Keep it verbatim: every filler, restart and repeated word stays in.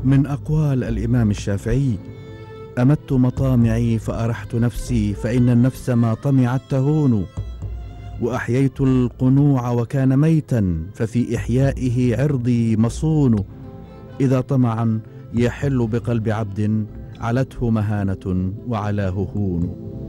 من أقوال الإمام الشافعي: أمت مطامعي فأرحت نفسي، فإن النفس ما طمعت تهون، وأحييت القنوع وكان ميتا، ففي إحيائه عرضي مصون. إذا طمعا يحل بقلب عبد علته مهانة وعلاه هون.